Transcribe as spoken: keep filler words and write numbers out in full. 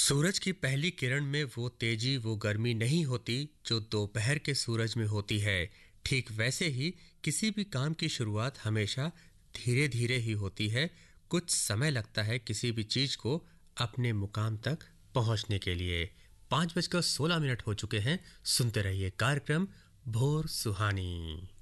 सूरज की पहली किरण में वो तेजी वो गर्मी नहीं होती जो दोपहर के सूरज में होती है। ठीक वैसे ही किसी भी काम की शुरुआत हमेशा धीरे धीरे ही होती है। कुछ समय लगता है किसी भी चीज को अपने मुकाम तक पहुंचने के लिए। पाँच बजकर सोलह मिनट हो चुके हैं। सुनते रहिए कार्यक्रम भोर सुहानी।